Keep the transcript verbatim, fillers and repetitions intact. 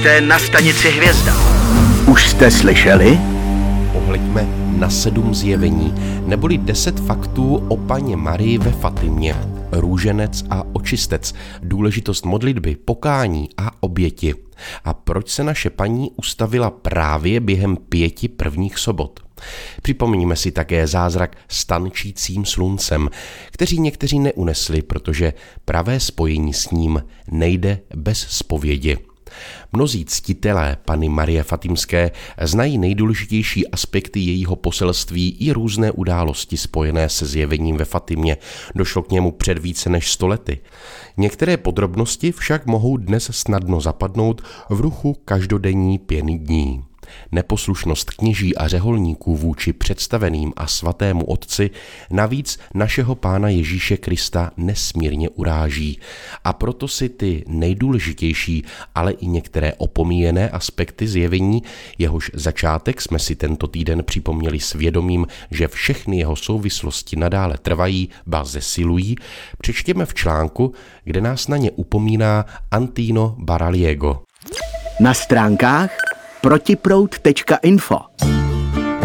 Jste na stanici Hvězda. Už jste slyšeli? Pohleďme na sedm zjevení, neboli deset faktů o Panně Marii ve Fatimě. Růženec a očistec, důležitost modlitby, pokání a oběti. A proč se naše paní ustavila právě během pěti prvních sobot? Připomeňme si také zázrak s tančícím sluncem, kteří někteří neunesli, protože pravé spojení s ním nejde bez zpovědi. Mnozí ctitelé Panny Marie Fatimské znají nejdůležitější aspekty jejího poselství i různé události spojené se zjevením ve Fatimě. Došlo k němu před více než sto lety. Některé podrobnosti však mohou dnes snadno zapadnout v ruchu každodenní pěny dní. Neposlušnost kněží a řeholníků vůči představeným a svatému otci navíc našeho Pána Ježíše Krista nesmírně uráží. A proto si ty nejdůležitější, ale i některé opomíjené aspekty zjevení, jehož začátek jsme si tento týden připomněli s vědomím, že všechny jeho souvislosti nadále trvají, ba zesilují, přečtěme v článku, kde nás na ně upomíná Antino Baraliego. Na stránkách protiproud tečka info